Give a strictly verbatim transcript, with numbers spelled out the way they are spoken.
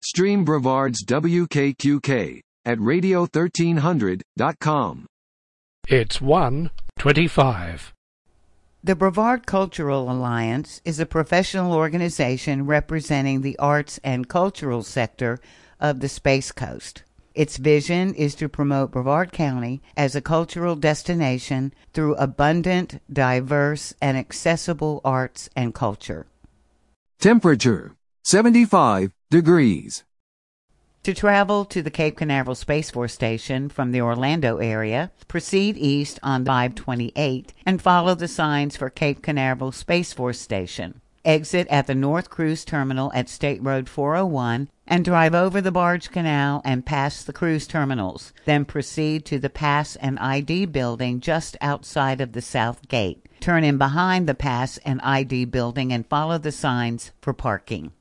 Stream Brevard's W K Q K at radio thirteen hundred dot com. It's one twenty-five. The Brevard Cultural Alliance is a professional organization representing the arts and cultural sector of the Space Coast. Its vision is to promote Brevard County as a cultural destination through abundant, diverse, and accessible arts and culture. Temperature, seventy-five degrees. To travel to the Cape Canaveral Space Force Station from the Orlando area, proceed east on five twenty-eight and follow the signs for Cape Canaveral Space Force Station. Exit at the North Cruise Terminal at State Road four oh one and drive over the Barge Canal and past the cruise terminals. Then proceed to the Pass and I D building just outside of the South Gate. Turn in behind the Pass and I D building and follow the signs for parking.